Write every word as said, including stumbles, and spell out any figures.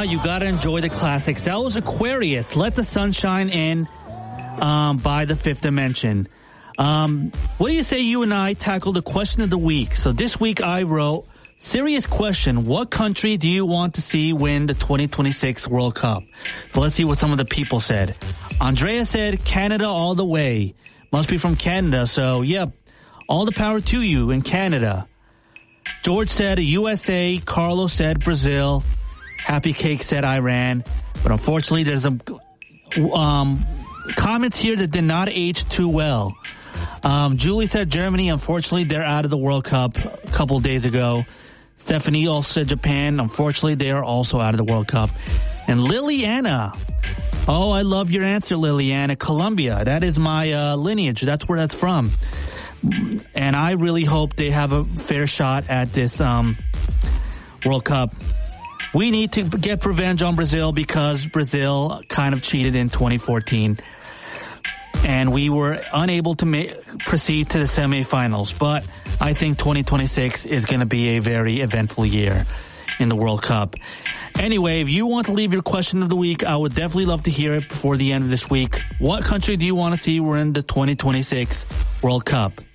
you gotta enjoy the classics. That was Aquarius, Let the Sunshine In, um, by The Fifth Dimension. Um, what do you say you and I tackle the question of the week? So this week I wrote, serious question, what country do you want to see win the twenty twenty-six World Cup? So let's see what some of the people said. Andrea said, Canada all the way. Must be from Canada, so yep, all the power to you in Canada. George said U S A. Carlos said Brazil. Happy Cake said Iran. But unfortunately, there's a um, comments here that did not age too well. Um, Julie said Germany. Unfortunately, they're out of the World Cup a couple days ago. Stephanie also said Japan. Unfortunately, they are also out of the World Cup. And Liliana. Oh, I love your answer, Liliana. Colombia. That is my uh, lineage. That's where that's from. And I really hope they have a fair shot at this um, World Cup. We need to get revenge on Brazil because Brazil kind of cheated in twenty fourteen. And we were unable to ma- proceed to the semifinals. But I think twenty twenty-six is going to be a very eventful year in the World Cup. Anyway, if you want to leave your question of the week, I would definitely love to hear it before the end of this week. What country do you want to see win the twenty twenty-six World Cup?